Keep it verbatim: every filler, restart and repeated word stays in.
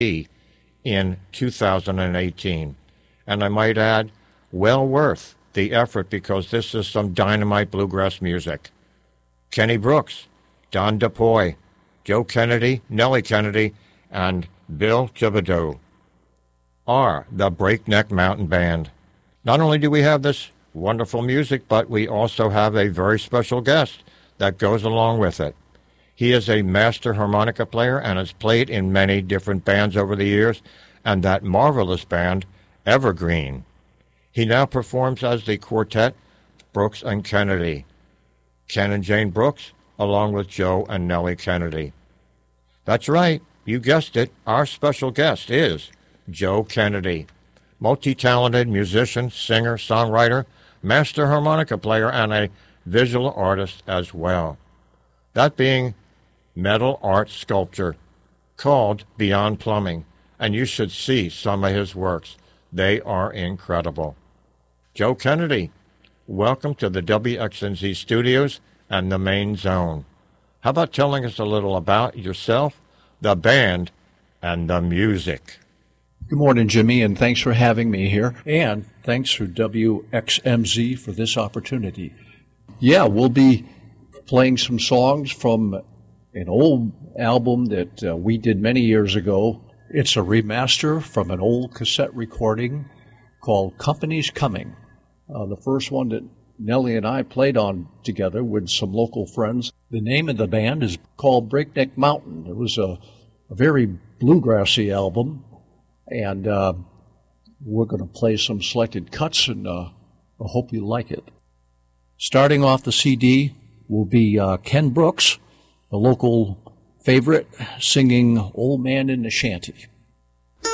in two thousand eighteen. And I might add, well worth the effort because this is some dynamite bluegrass music. Kenny Brooks, Don DuPois, Joe Kennedy, Nellie Kennedy, and Bill Thibodeau are the Breakneck Mountain Band. Not only do we have this wonderful music, but we also have a very special guest that goes along with it. He is a master harmonica player and has played in many different bands over the years, and that marvelous band, Evergreen. He now performs as the quartet Brooks and Kennedy. Ken and Jane Brooks, along with Joe and Nellie Kennedy. That's right, you guessed it, our special guest is Joe Kennedy, multi-talented musician, singer, songwriter, master harmonica player, and a visual artist as well. That being metal art sculpture called Beyond Plumbing, and you should see some of his works. They are incredible. Joe Kennedy, welcome to the W X N Z studios and the main zone. How about telling us a little about yourself, the band, and the music? Good morning, Jimmy, and thanks for having me here. And thanks for W X M Z for this opportunity. Yeah, we'll be playing some songs from an old album that uh, we did many years ago. It's a remaster from an old cassette recording called Company's Coming. Uh, the first one that Nellie and I played on together with some local friends. The name of the band is called Breakneck Mountain. It was a, a very bluegrassy album, and uh, we're going to play some selected cuts, and uh, I hope you like it. Starting off the C D will be uh, Ken Brooks, a local favorite, singing Old Man in the Shanty.